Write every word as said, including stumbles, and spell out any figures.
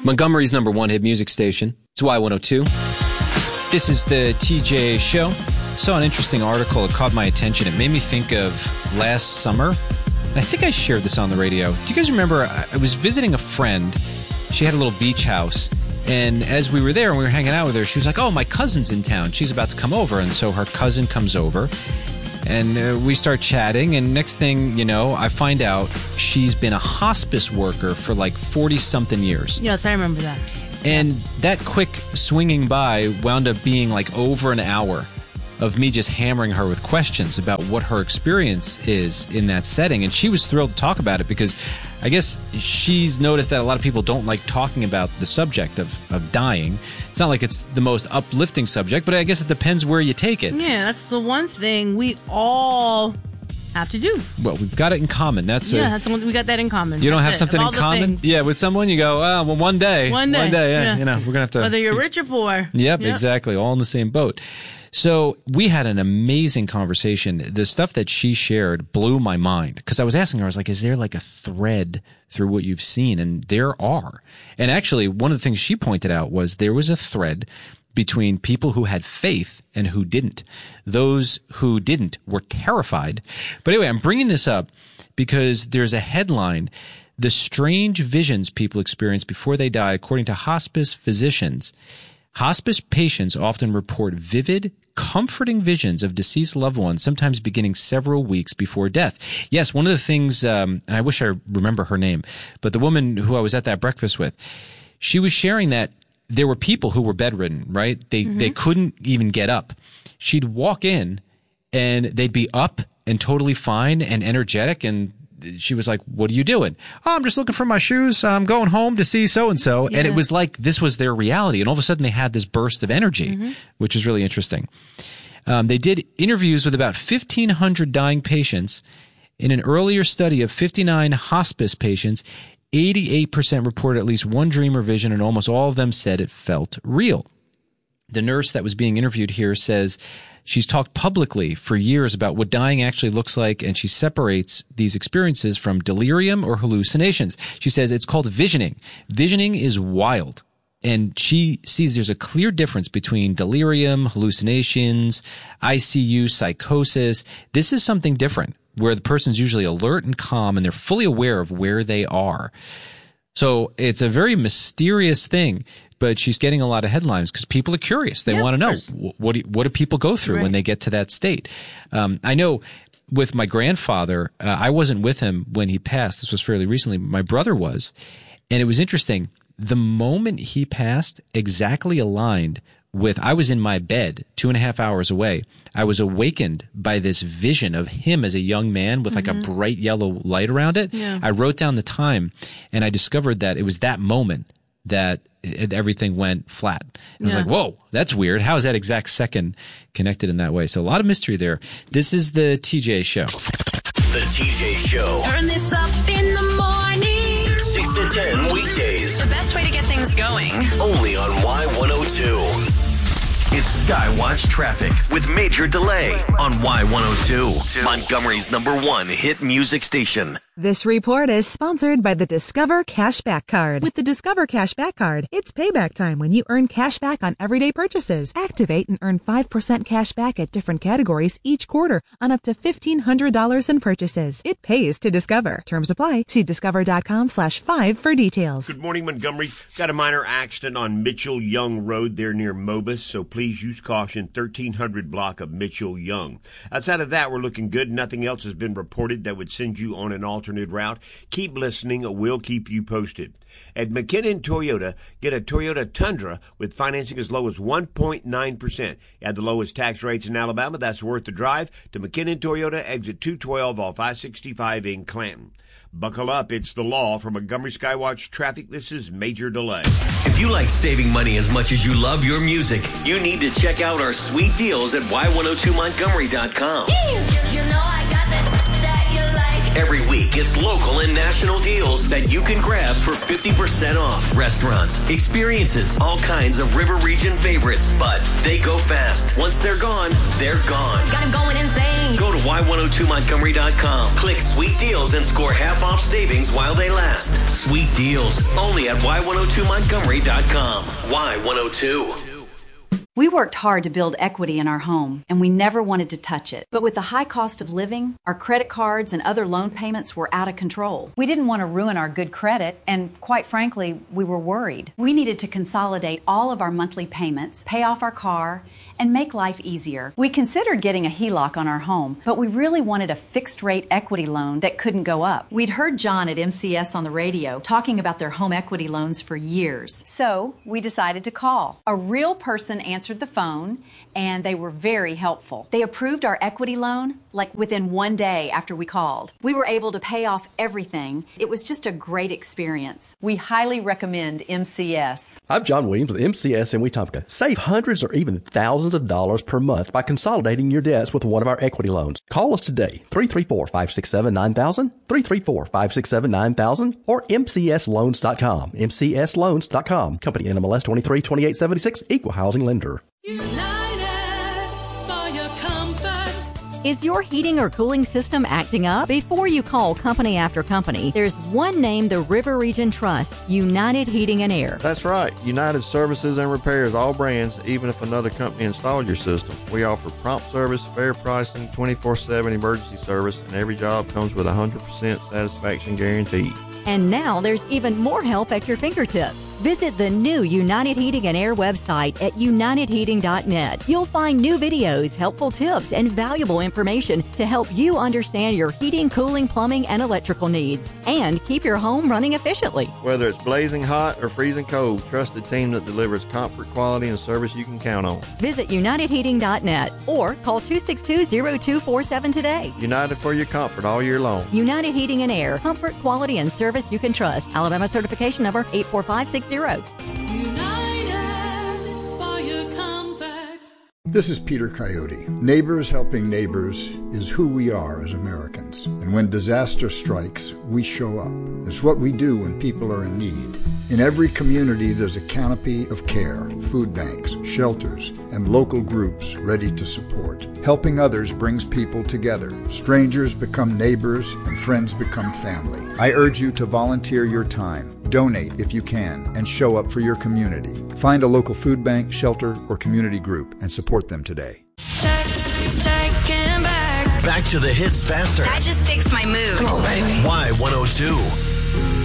Montgomery's number one hit music station. It's Y one oh two. This is the T J Show. Saw an interesting article. It caught my attention. It made me think of last summer. And I think I shared this on the radio. Do you guys remember? I was visiting a friend. She had a little beach house. And as we were there and we were hanging out with her, she was like, oh, my cousin's in town. She's about to come over. And so her cousin comes over. And uh, we start chatting, and next thing you know, I find out she's been a hospice worker for like forty-something years. Yes, I remember that. And that quick swinging by wound up being like over an hour of me just hammering her with questions about what her experience is in that setting. And she was thrilled to talk about it because I guess she's noticed that a lot of people don't like talking about the subject of, of dying. It's not like it's the most uplifting subject, but I guess it depends where you take it. Yeah, that's the one thing we all have to do. Well, we've got it in common. That's yeah, a, that's one, we got that in common. You don't that's have it. something in common? Things. Yeah, with someone you go, oh, well, one day. One day. One day, yeah. yeah. You know, we're going to have to. Whether you're rich or poor. Yep, yep, exactly. All in the same boat. So we had an amazing conversation. The stuff that she shared blew my mind because I was asking her, I was like, is there like a thread through what you've seen? And there are. And actually, one of the things she pointed out was there was a thread between people who had faith and who didn't. Those who didn't were terrified. But anyway, I'm bringing this up because there's a headline, The Strange Visions People Experience Before They Die, according to hospice physicians. Hospice patients often report vivid, comforting visions of deceased loved ones, sometimes beginning several weeks before death. Yes, one of the things, um, and I wish I remember her name, but the woman who I was at that breakfast with, she was sharing that there were people who were bedridden, right? They mm-hmm. they couldn't even get up. She'd walk in, and they'd be up and totally fine and energetic, and she was like, what are you doing? Oh, I'm just looking for my shoes. I'm going home to see so-and-so. Yeah. And it was like this was their reality. And all of a sudden they had this burst of energy, mm-hmm. which is really interesting. Um, they did interviews with about fifteen hundred dying patients. In an earlier study of fifty-nine hospice patients, eighty-eight percent reported at least one dream or vision, and almost all of them said it felt real. The nurse that was being interviewed here says she's talked publicly for years about what dying actually looks like, and she separates these experiences from delirium or hallucinations. She says it's called visioning. Visioning is wild. And she sees there's a clear difference between delirium, hallucinations, I C U, psychosis. This is something different, where the person's usually alert and calm, and they're fully aware of where they are. So it's a very mysterious thing, but she's getting a lot of headlines because people are curious. They yeah, want to know, what do, what do people go through right. when they get to that state? Um, I know with my grandfather, uh, I wasn't with him when he passed. This was fairly recently. My brother was. And it was interesting. The moment he passed exactly aligned with, I was in my bed two and a half hours away. I was awakened by this vision of him as a young man with like mm-hmm. a bright yellow light around it. Yeah. I wrote down the time, and I discovered that it was that moment that it, everything went flat. And yeah. I was like, whoa, that's weird. How is that exact second connected in that way? So a lot of mystery there. This is the T J Show. The T J Show. Turn this up in the morning. six to ten weekdays. The best way to get things going. Only on Y one oh two. It's Skywatch Traffic with Major Delay on Y one oh two, Montgomery's number one hit music station. This report is sponsored by the Discover Cashback Card. With the Discover Cashback Card, it's payback time when you earn cash back on everyday purchases. Activate and earn five percent cash back at different categories each quarter on up to fifteen hundred dollars in purchases. It pays to Discover. Terms apply. See discover.com slash five for details. Good morning, Montgomery. Got a minor accident on Mitchell Young Road there near Mobus, so please use caution. thirteen hundred block of Mitchell Young. Outside of that, we're looking good. Nothing else has been reported that would send you on an alternate route. Keep listening. We'll keep you posted. At McKinnon Toyota, get a Toyota Tundra with financing as low as one point nine percent. At the lowest tax rates in Alabama, that's worth the drive to McKinnon Toyota, exit two twelve off I sixty-five in Clanton. Buckle up, it's the law. From Montgomery Skywatch Traffic, this is Major Delay. If you like saving money as much as you love your music, you need to check out our sweet deals at Y one oh two Montgomery dot com. You know I got that, that you like. Every week, it's local and national deals that you can grab for fifty percent off. Restaurants, experiences, all kinds of River Region favorites. But they go fast. Once they're gone, they're gone. Got him going insane. Go to Y one oh two Montgomery dot com. Click Sweet Deals and score half off savings while they last. Sweet Deals, only at Y one oh two Montgomery dot com. Y one oh two. We worked hard to build equity in our home, and we never wanted to touch it. But with the high cost of living, our credit cards and other loan payments were out of control. We didn't want to ruin our good credit, and quite frankly, we were worried. We needed to consolidate all of our monthly payments, pay off our car, and make life easier. We considered getting a H E L O C on our home, but we really wanted a fixed-rate equity loan that couldn't go up. We'd heard John at M C S on the radio talking about their home equity loans for years. So we decided to call. A real person answered the phone, and they were very helpful. They approved our equity loan like within one day after we called. We were able to pay off everything. It was just a great experience. We highly recommend M C S. I'm John Williams with M C S in Wetumpka. Save hundreds or even thousands of dollars per month by consolidating your debts with one of our equity loans. Call us today, three three four, five six seven, nine thousand, three three four, five six seven, nine thousand, or M C S loans dot com, M C S loans dot com. Company N M L S twenty-three twenty-eight seventy-six, Equal Housing Lender. United for your comfort. Is your heating or cooling system acting up? Before you call company after company, there's one name the River Region trusts, United Heating and Air. That's right. United services and repairs all brands, even if another company installed your system. We offer prompt service, fair pricing, twenty-four seven emergency service, and every job comes with a one hundred percent satisfaction guarantee. And now there's even more help at your fingertips. Visit the new United Heating and Air website at united heating dot net. You'll find new videos, helpful tips, and valuable information to help you understand your heating, cooling, plumbing, and electrical needs, and keep your home running efficiently. Whether it's blazing hot or freezing cold, trusted team that delivers comfort, quality, and service you can count on. Visit united heating dot net or call two six two, zero two four seven today. United for your comfort all year long. United Heating and Air. Comfort, quality, and service you can trust. Alabama certification number eight four five six zero. United for your comfort. This is Peter Coyote. Neighbors helping neighbors is who we are as Americans. And when disaster strikes, we show up. It's what we do when people are in need. In every community, there's a canopy of care, food banks, shelters, and local groups ready to support. Helping others brings people together. Strangers become neighbors, and friends become family. I urge you to volunteer your time. Donate if you can, and show up for your community. Find a local food bank, shelter, or community group and support them today. Check, checking back. Back to the hits faster. That just fixed my mood. Come on, baby. Y one oh two.